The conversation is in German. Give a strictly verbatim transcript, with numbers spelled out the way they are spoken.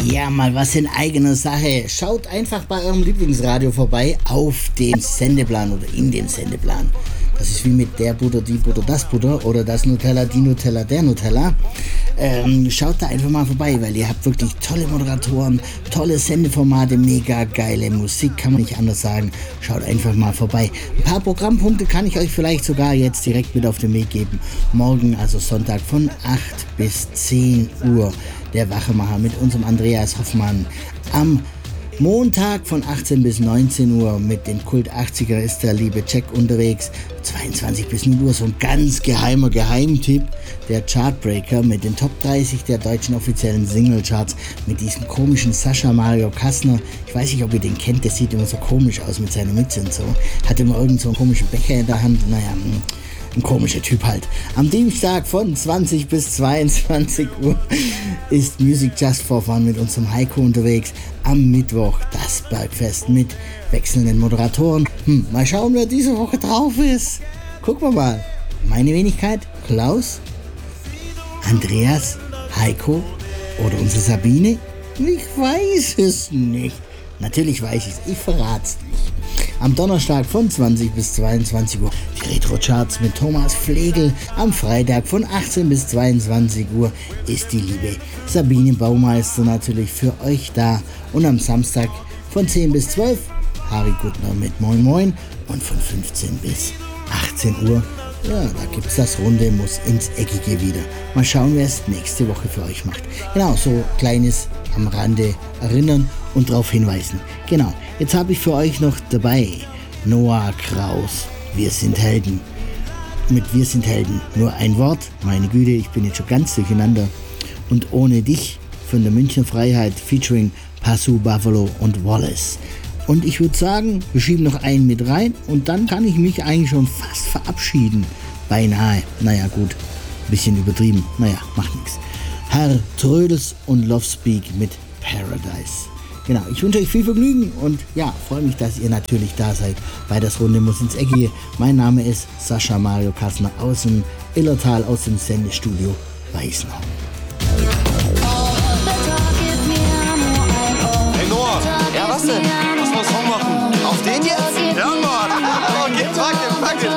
Ja, mal was in eigener Sache. Schaut einfach bei eurem Lieblingsradio vorbei auf dem Sendeplan oder in dem Sendeplan. Das ist wie mit der Butter, die Butter, das Butter oder das Nutella, die Nutella, der Nutella. Ähm, schaut da einfach mal vorbei, weil ihr habt wirklich tolle Moderatoren, tolle Sendeformate, mega geile Musik, kann man nicht anders sagen. Schaut einfach mal vorbei. Ein paar Programmpunkte kann ich euch vielleicht sogar jetzt direkt mit auf den Weg geben. Morgen, also Sonntag von acht bis zehn Uhr, der Wachemacher mit unserem Andreas Hoffmann. Am Montag von achtzehn bis neunzehn Uhr mit dem Kult achtziger ist der liebe Jack unterwegs. zweiundzwanzig bis null Uhr so ein ganz geheimer Geheimtipp. Der Chartbreaker mit den Top dreißig der deutschen offiziellen Singlecharts mit diesem komischen Sascha Mario Kassner. Ich weiß nicht, ob ihr den kennt, der sieht immer so komisch aus mit seiner Mütze und so. Hat immer irgend so einen komischen Becher in der Hand. Naja, ein komischer Typ halt. Am Dienstag von zwanzig bis zweiundzwanzig Uhr ist Music Just for Fun mit unserem Heiko unterwegs. Am Mittwoch das Bergfest mit wechselnden Moderatoren. Hm, mal schauen, wer diese Woche drauf ist. Gucken wir mal. Meine Wenigkeit, Klaus, Andreas, Heiko oder unsere Sabine? Ich weiß es nicht. Natürlich weiß ich es, ich verrat's nicht. Am Donnerstag von zwanzig bis zweiundzwanzig Uhr die Retro-Charts mit Thomas Flegel. Am Freitag von achtzehn bis zweiundzwanzig Uhr ist die liebe Sabine Baumeister natürlich für euch da. Und am Samstag von zehn bis zwölf Harry Guttner mit Moin Moin. Und von fünfzehn bis achtzehn Uhr, ja, da gibt's das Runde Muss ins Eckige wieder. Mal schauen, wer es nächste Woche für euch macht. Genau, so kleines am Rande erinnern und darauf hinweisen. Genau, jetzt habe ich für euch noch dabei Noah Kraus, Wir sind Helden. Mit Wir sind Helden nur ein Wort, meine Güte, ich bin jetzt schon ganz durcheinander. Und Ohne dich von der Münchner Freiheit featuring Pasu Buffalo und Wallace. Und ich würde sagen, wir schieben noch einen mit rein und dann kann ich mich eigentlich schon fast verabschieden. Beinahe, naja gut, bisschen übertrieben, naja, macht nichts. Herr Trödels und Lovespeak mit Paradise. Genau, ich wünsche euch viel Vergnügen und ja, freue mich, dass ihr natürlich da seid bei das Runde Muss ins Eckige. Mein Name ist Sascha Mario Kassner aus dem Illertal, aus dem Sendestudio Weißenau. Hey Noah, ja was denn? Lass mal Song machen. Auf den jetzt?